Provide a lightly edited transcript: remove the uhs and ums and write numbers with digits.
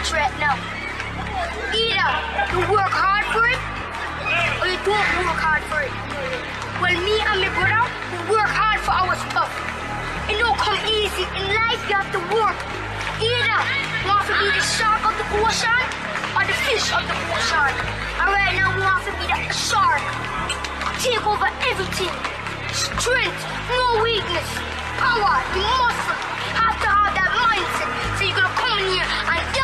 choice right now. Either you work hard for it, or you don't work hard for it. Well, me and my brother, we work hard for our stuff. It don't come easy. In life, you have to work. Either you want to be the shark of the ocean, or the fish of the ocean. And right now, we want to be the shark. Take over everything. Strength, no weakness. Power, the muscle. Have to have that mindset. So you're gonna come in here and